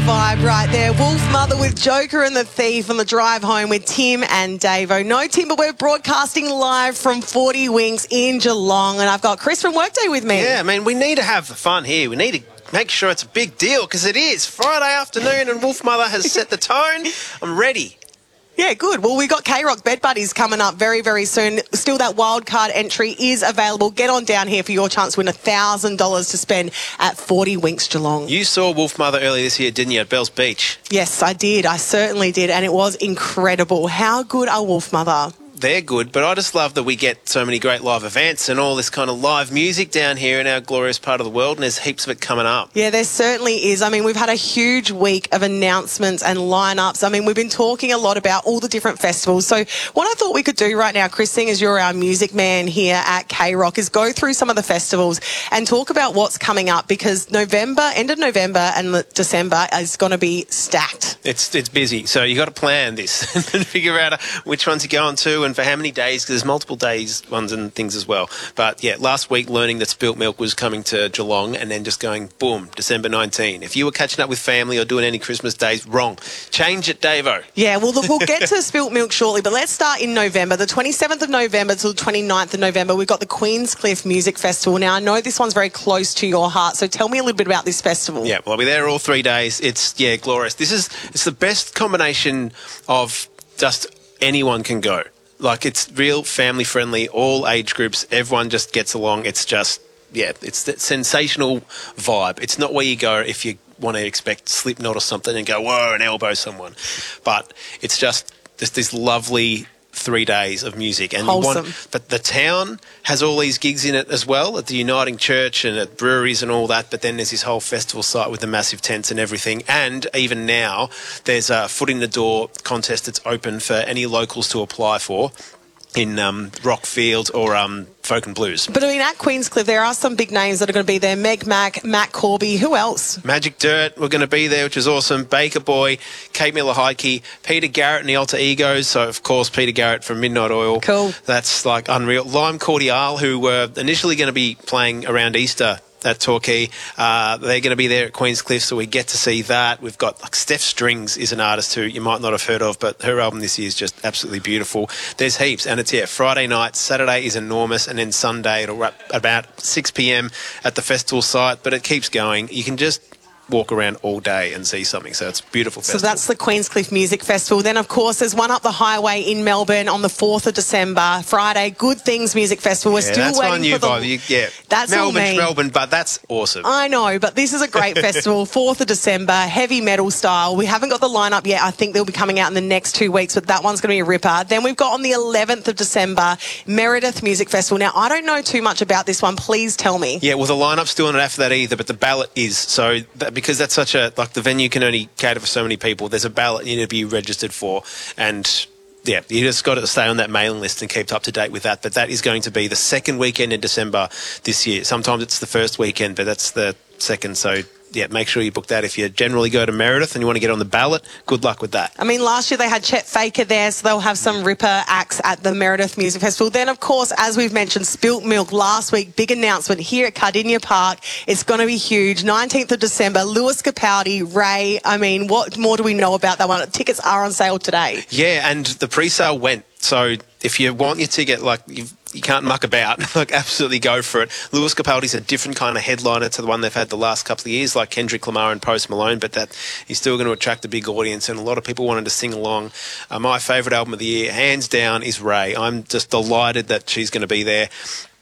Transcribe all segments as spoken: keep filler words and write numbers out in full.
vibe right there. Wolfmother with Joker and the Thief on the drive home with Tim and Davo. No, Tim, but we're broadcasting live from forty Winks in Geelong, and I've got Chris from Workday with me. Yeah, I mean, we need to have fun here. We need to make sure it's a big deal, because it is. Friday afternoon and Wolfmother has set the tone. I'm ready. Yeah, good. Well, we've got K-Rock Bed Buddies coming up very, very soon. Still, that wild card entry is available. Get on down here for your chance to win one thousand dollars to spend at forty Winks Geelong. You saw Wolfmother earlier this year, didn't you, at Bells Beach? Yes, I did. I certainly did, and it was incredible. How good are Wolfmother? They're good, but I just love that we get so many great live events and all this kind of live music down here in our glorious part of the world, and there's heaps of it coming up. Yeah, there certainly is. I mean, we've had a huge week of announcements and lineups. I mean, we've been talking a lot about all the different festivals. So what I thought we could do right now, Chris, seeing as you're our music man here at K-Rock, is go through some of the festivals and talk about what's coming up, because November, end of November and December is going to be stacked. It's it's busy, so you got to plan this and figure out which ones you're going to and for how many days, because there's multiple days ones and things as well. But yeah, last week learning that Spilt Milk was coming to Geelong, and then just going boom, December nineteenth. If you were catching up with family or doing any Christmas days, wrong. Change it, Davo. Yeah, well, look, we'll get to Spilt Milk shortly, but let's start in November. The twenty-seventh of November till the twenty-ninth of November, we've got the Queenscliff Music Festival. Now, I know this one's very close to your heart, so tell me a little bit about this festival. Yeah, well, I'll be there all three days. It's, yeah, glorious. This is, it's the best combination of just anyone can go. Like, it's real family-friendly, all age groups, everyone just gets along. It's just, yeah, it's that sensational vibe. It's not where you go if you want to expect Slipknot or something and go, whoa, and elbow someone. But it's just this, this lovely three days of music. And Wholesome. You want, but the town has all these gigs in it as well, at the Uniting Church and at breweries and all that. But then there's this whole festival site with the massive tents and everything. And even now, there's a foot in the door contest that's open for any locals to apply for in um, Rockfield or um, Folk and Blues. But I mean, at Queenscliff, there are some big names that are going to be there. Meg Mac, Matt Corby, who else? Magic Dirt, we're going to be there, which is awesome. Baker Boy, Kate Miller-Heidke, Peter Garrett and the Alter Egos. So, of course, Peter Garrett from Midnight Oil. Cool. That's, like, unreal. Lime Cordiale, who were initially going to be playing around Easter at Torquay. Uh, they're going to be there at Queenscliff, so we get to see that. We've got, like, Steph Strings is an artist who you might not have heard of, but her album this year is just absolutely beautiful. There's heaps, and it's, yeah, Friday night, Saturday is enormous, and then Sunday it'll wrap about six p.m. at the festival site, but it keeps going. You can just walk around all day and see something, so it's a beautiful festival. So that's the Queenscliff Music Festival. Then, of course, there's one up the highway in Melbourne on the fourth of December, Friday, Good Things Music Festival. We're yeah, still that's waiting my new for the... vibe. You, yeah, that's Melbourne's Melbourne, but that's awesome. I know, but this is a great festival. fourth of December, heavy metal style. We haven't got the lineup yet. I think they'll be coming out in the next two weeks, but that one's going to be a ripper. Then we've got on the eleventh of December, Meredith Music Festival. Now, I don't know too much about this one. Please tell me. Yeah, well, the lineup's still not after that either, but the ballot is. So, that, because that's such a... Like, the venue can only cater for so many people. There's a ballot you need to be registered for, and yeah, you just got to stay on that mailing list and keep up to date with that. But that is going to be the second weekend in December this year. Sometimes it's the first weekend, but that's the second. So yeah, make sure you book that. If you generally go to Meredith and you want to get on the ballot, good luck with that. I mean, last year they had Chet Faker there, so they'll have some ripper acts at the Meredith Music Festival. Then, of course, as we've mentioned, Spilt Milk last week, big announcement here at Cardinia Park. It's going to be huge. nineteenth of December, Lewis Capaldi, Ray. I mean, what more do we know about that one? Tickets are on sale today. Yeah, and the pre-sale went. So if you want your ticket, like, you've you can't muck about. Like, absolutely go for it. Lewis Capaldi's a different kind of headliner to the one they've had the last couple of years, like Kendrick Lamar and Post Malone, but that he's still going to attract a big audience, and a lot of people wanted to sing along. Uh, my favourite album of the year, hands down, is Ray. I'm just delighted that she's going to be there.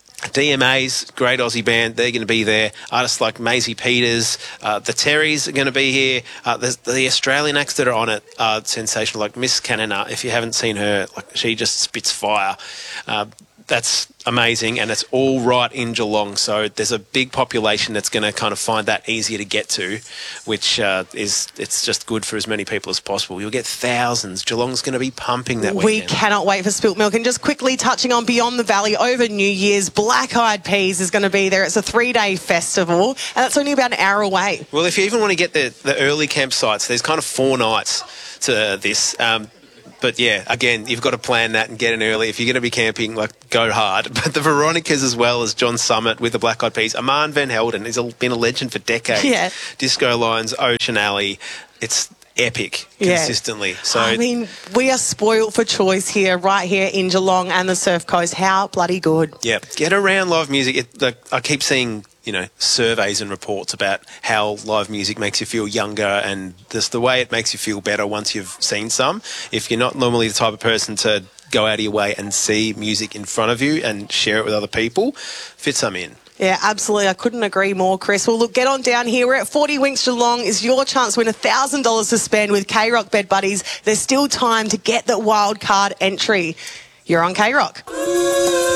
D M A's, great Aussie band, they're going to be there. Artists like Maisie Peters, uh, the Terrys are going to be here. Uh, the, the Australian acts that are on it are sensational, like Miss Canana. If you haven't seen her, like, she just spits fire. Uh, that's amazing, and it's all right in Geelong, so there's a big population that's going to kind of find that easier to get to, which uh, is, it's just good for as many people as possible. You'll get thousands. Geelong's going to be pumping that We weekend. cannot wait for Spilt Milk. And just quickly touching on Beyond the Valley over New Year's, Black Eyed Peas is going to be there. It's a three-day festival, and that's only about an hour away. Well, if you even want to get the, the early campsites, there's kind of four nights to this. Um, But, yeah, again, you've got to plan that and get in early. If you're going to be camping, like, go hard. But the Veronicas as well as John Summit with the Black Eyed Peas. Aman Van Helden has been a legend for decades. Yeah. Disco Lions, Ocean Alley. it's epic Yeah. consistently. So I mean, we are spoiled for choice here, right here in Geelong and the Surf Coast. How bloody good. yeah, get around live music. It, like, I keep seeing, you know, surveys and reports about how live music makes you feel younger and just the way it makes you feel better once you've seen some. If you're not normally the type of person to go out of your way and see music in front of you and share it with other people, fit some in. Yeah, absolutely. I couldn't agree more, Chris. Well, look, get on down here. We're at forty Winks Geelong. Is your chance to win one thousand dollars to spend with K-Rock Bed Buddies. There's still time to get that wild card entry. You're on K-Rock.